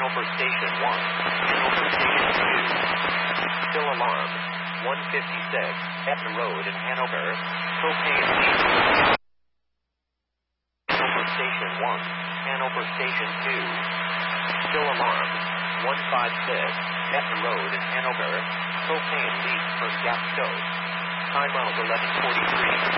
Hanover Station 1, Hanover Station 2. Still alarm. 156, Etna Road in Hanover. Propane leak. Hanover Station 1, Hanover Station 2. Still alarm. 156, Etna Road in Hanover. Propane leak from gas stove. Time out 11:43.